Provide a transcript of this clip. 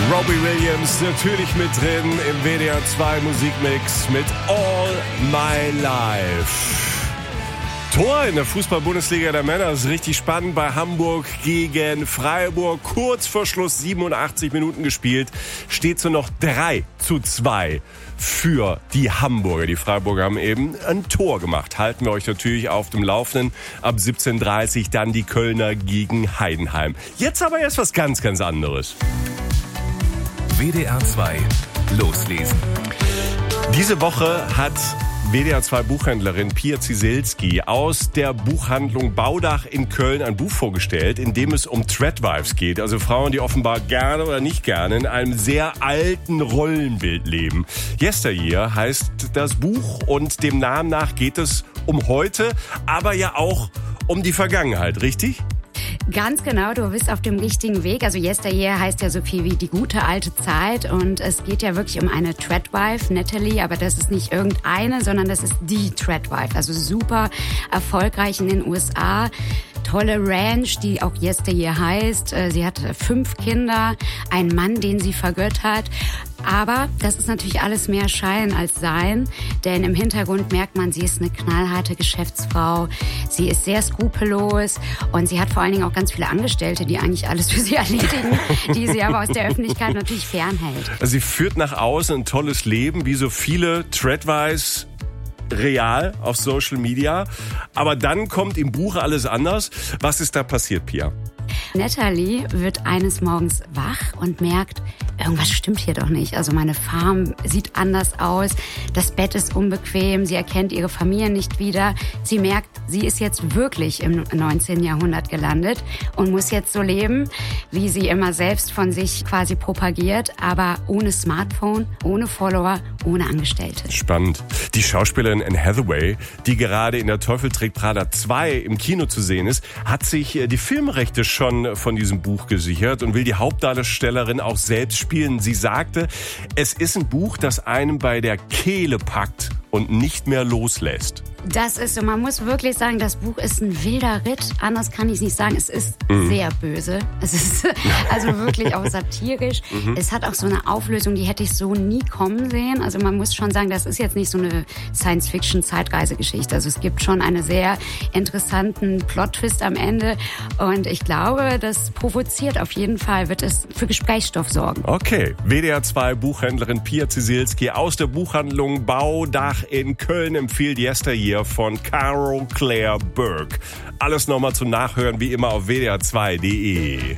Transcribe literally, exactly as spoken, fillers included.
Robbie Williams natürlich mit drin im W D R zwei Musikmix mit All My Life. Tor in der Fußball-Bundesliga der Männer. Das ist richtig spannend bei Hamburg gegen Freiburg. Kurz vor Schluss, siebenundachtzig Minuten gespielt, steht so noch drei zu zwei für die Hamburger. Die Freiburger haben eben ein Tor gemacht. Halten wir euch natürlich auf dem Laufenden. Ab siebzehn Uhr dreißig dann die Kölner gegen Heidenheim. Jetzt aber erst was ganz, ganz anderes. W D R zwei Loslesen. Diese Woche hat W D R zwei Buchhändlerin Pia Zieselski aus der Buchhandlung Baudach in Köln ein Buch vorgestellt, in dem es um Tradwives geht. Also Frauen, die offenbar gerne oder nicht gerne in einem sehr alten Rollenbild leben. Yesteryear heißt das Buch und dem Namen nach geht es um heute, aber ja auch um die Vergangenheit, richtig? Ganz genau, du bist auf dem richtigen Weg. Also Yesteryear heißt ja so viel wie die gute alte Zeit und es geht ja wirklich um eine Tradwife, Natalie, aber das ist nicht irgendeine, sondern das ist die Tradwife, also super erfolgreich in den U S A. Tolle Ranch, die auch Yesteryear heißt. Sie hat fünf Kinder, einen Mann, den sie vergöttert. Aber das ist natürlich alles mehr Schein als Sein, denn im Hintergrund merkt man, sie ist eine knallharte Geschäftsfrau. Sie ist sehr skrupellos und sie hat vor allen Dingen auch ganz viele Angestellte, die eigentlich alles für sie erledigen, die sie aber aus der Öffentlichkeit natürlich fernhält. Also sie führt nach außen ein tolles Leben, wie so viele Tradwives real auf Social Media. Aber dann kommt im Buch alles anders. Was ist da passiert, Pia? Natalie wird eines Morgens wach und merkt, irgendwas stimmt hier doch nicht. Also meine Farm sieht anders aus, das Bett ist unbequem, sie erkennt ihre Familie nicht wieder. Sie merkt, sie ist jetzt wirklich im neunzehnten Jahrhundert gelandet und muss jetzt so leben, wie sie immer selbst von sich quasi propagiert, aber ohne Smartphone, ohne Follower, ohne Angestellte. Spannend. Die Schauspielerin Anne Hathaway, die gerade in Der Teufel trägt Prada zwei im Kino zu sehen ist, hat sich die Filmrechte schon von diesem Buch gesichert und will die Hauptdarstellerin auch selbst spielen. Sie sagte, es ist ein Buch, das einem bei der Kehle packt und nicht mehr loslässt. Das ist so, man muss wirklich sagen, das Buch ist ein wilder Ritt. Anders kann ich es nicht sagen. Es ist mhm. sehr böse. Es ist also wirklich auch satirisch. Mhm. Es hat auch so eine Auflösung, die hätte ich so nie kommen sehen. Also man muss schon sagen, das ist jetzt nicht so eine Science-Fiction-Zeitreisegeschichte. Also es gibt schon einen sehr interessanten Plot-Twist am Ende. Und ich glaube, das provoziert auf jeden Fall, wird es für Gesprächsstoff sorgen. Okay, W D R zwei Buchhändlerin Pia Zieselski aus der Buchhandlung Baudach in Köln empfiehlt Yesteryear von Carol Claire Burke. Alles nochmal zum Nachhören wie immer auf W D R zwei Punkt de.